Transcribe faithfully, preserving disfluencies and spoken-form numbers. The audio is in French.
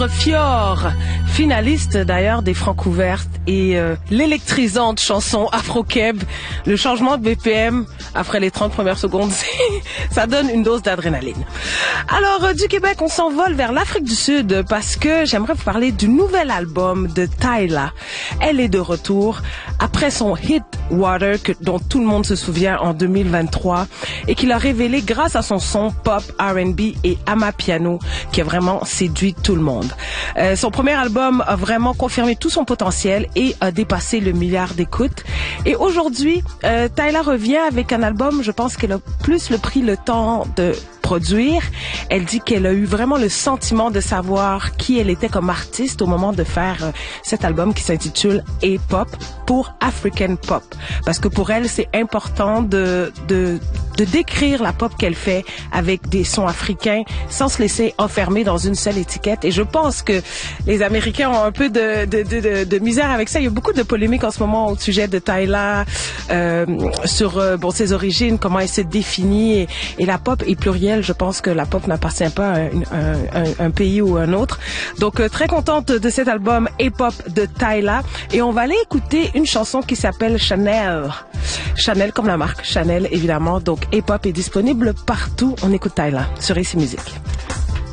Alexandre Fior, finaliste d'ailleurs des Francouvertes et euh, l'électrisante chanson Afro-Keb. Le changement de B P M après les trente premières secondes, ça donne une dose d'adrénaline. Alors euh, du Québec, on s'envole vers l'Afrique du Sud parce que j'aimerais vous parler du nouvel album de Tyla. Elle est de retour après son hit Water que, dont tout le monde se souvient en deux mille vingt-trois et qu'il a révélé grâce à son son pop, R and B et amapiano qui a vraiment séduit tout le monde. Euh, son premier album a vraiment confirmé tout son potentiel et a dépassé le milliard d'écoutes. Et aujourd'hui, euh, Tyla revient avec un album, je pense qu'elle a plus le pris le temps de produire. Elle dit qu'elle a eu vraiment le sentiment de savoir qui elle était comme artiste au moment de faire euh, cet album qui s'intitule A-Pop pour African Pop. Parce que pour elle, c'est important de, de, de décrire la pop qu'elle fait avec des sons africains sans se laisser enfermer dans une seule étiquette. Et je pense que les Américains ont un peu de, de, de, de, de misère avec ça. Il y a beaucoup de polémiques en ce moment au sujet de Tyla, euh, sur euh, bon, ses origines, comment elle se définit. Et, et la pop est plurielle. Je pense que la pop n'appartient pas à un, un, un, un pays ou un autre. Donc, euh, très contente de cet album A-Pop de Tyla. Et on va aller écouter une chanson qui s'appelle Chanel. Chanel comme la marque Chanel, évidemment. Donc, A-Pop est disponible partout. On écoute Tyla sur Ici Musique.